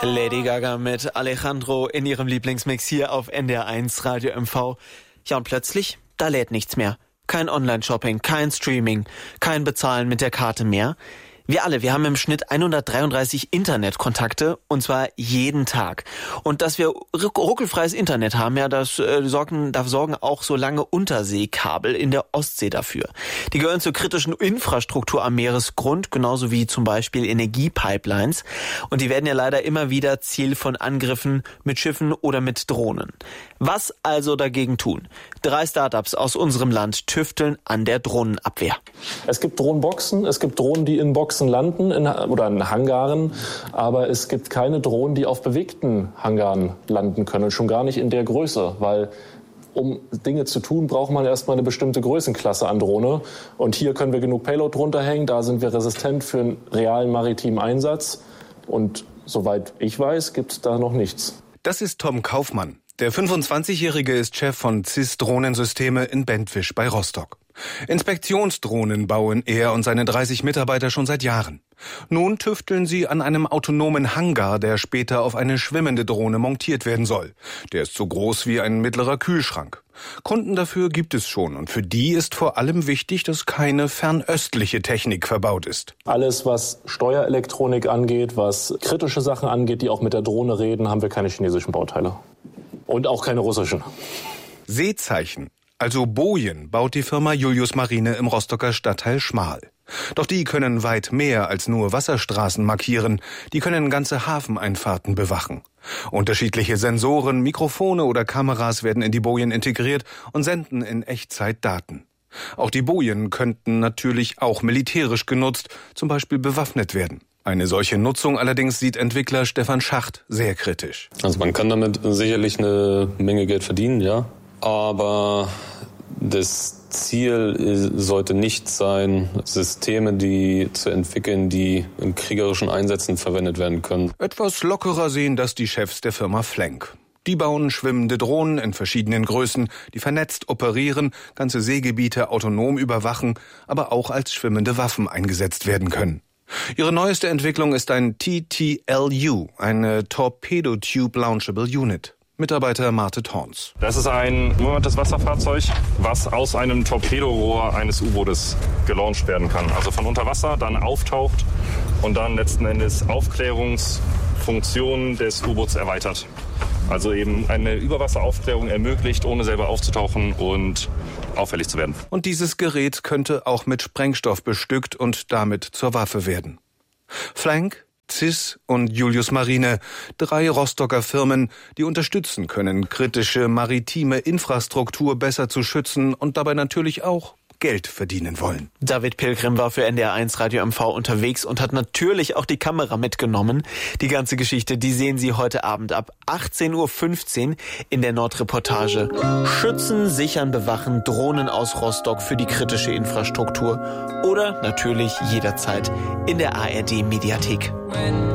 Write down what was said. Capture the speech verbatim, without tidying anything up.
Lady Gaga mit Alejandro in ihrem Lieblingsmix hier auf N D R eins Radio M V. Ja, und plötzlich, da lädt nichts mehr. Kein Online-Shopping, kein Streaming, kein Bezahlen mit der Karte mehr. Wir alle, wir haben im Schnitt hundertdreiunddreißig Internetkontakte, und zwar jeden Tag. Und dass wir ruckelfreies Internet haben, ja, das äh, sorgen, da sorgen auch so lange Unterseekabel in der Ostsee dafür. Die gehören zur kritischen Infrastruktur am Meeresgrund, genauso wie zum Beispiel Energiepipelines. Und die werden ja leider immer wieder Ziel von Angriffen mit Schiffen oder mit Drohnen. Was also dagegen tun? Drei Startups aus unserem Land tüfteln an der Drohnenabwehr. Es gibt Drohnenboxen, es gibt Drohnen, die in Boxen landen in, oder in Hangaren, aber es gibt keine Drohnen, die auf bewegten Hangaren landen können, schon gar nicht in der Größe, weil um Dinge zu tun, braucht man erstmal eine bestimmte Größenklasse an Drohne. Und hier können wir genug Payload drunter hängen, da sind wir resistent für einen realen maritimen Einsatz. Und soweit ich weiß, gibt es da noch nichts. Das ist Tom Kaufmann. Der fünfundzwanzigjährige ist Chef von C I S Drohnensysteme in Bentwisch bei Rostock. Inspektionsdrohnen bauen er und seine dreißig Mitarbeiter schon seit Jahren. Nun tüfteln sie an einem autonomen Hangar, der später auf eine schwimmende Drohne montiert werden soll. Der ist so groß wie ein mittlerer Kühlschrank. Kunden dafür gibt es schon, und für die ist vor allem wichtig, dass keine fernöstliche Technik verbaut ist. Alles, was Steuerelektronik angeht, was kritische Sachen angeht, die auch mit der Drohne reden, haben wir keine chinesischen Bauteile. Und auch keine russischen. Seezeichen, also Bojen, baut die Firma Julius Marine im Rostocker Stadtteil Schmal. Doch die können weit mehr als nur Wasserstraßen markieren. Die können ganze Hafeneinfahrten bewachen. Unterschiedliche Sensoren, Mikrofone oder Kameras werden in die Bojen integriert und senden in Echtzeit Daten. Auch die Bojen könnten natürlich auch militärisch genutzt, zum Beispiel bewaffnet werden. Eine solche Nutzung allerdings sieht Entwickler Stefan Schacht sehr kritisch. Also man kann damit sicherlich eine Menge Geld verdienen, ja. Aber das Ziel sollte nicht sein, Systeme, die zu entwickeln, die in kriegerischen Einsätzen verwendet werden können. Etwas lockerer sehen das die Chefs der Firma Flank. Die bauen schwimmende Drohnen in verschiedenen Größen, die vernetzt operieren, ganze Seegebiete autonom überwachen, aber auch als schwimmende Waffen eingesetzt werden können. Ihre neueste Entwicklung ist ein T T L U, eine Torpedo Tube Launchable Unit. Mitarbeiter Marte Torns. Das ist ein unbemanntes Wasserfahrzeug, was aus einem Torpedorohr eines U-Bootes gelauncht werden kann. Also von unter Wasser, dann auftaucht und dann letzten Endes Aufklärungsfunktionen des U-Boots erweitert. Also eben eine Überwasseraufklärung ermöglicht, ohne selber aufzutauchen und auffällig zu werden. Und dieses Gerät könnte auch mit Sprengstoff bestückt und damit zur Waffe werden. Flank, C I S und Julius Marine, drei Rostocker Firmen, die unterstützen können, kritische maritime Infrastruktur besser zu schützen und dabei natürlich auch Geld verdienen wollen. David Pilgrim war für N D R eins Radio M V unterwegs und hat natürlich auch die Kamera mitgenommen. Die ganze Geschichte, die sehen Sie heute Abend ab achtzehn Uhr fünfzehn in der Nordreportage. Schützen, sichern, bewachen, Drohnen aus Rostock für die kritische Infrastruktur. Oder natürlich jederzeit in der A R D Mediathek.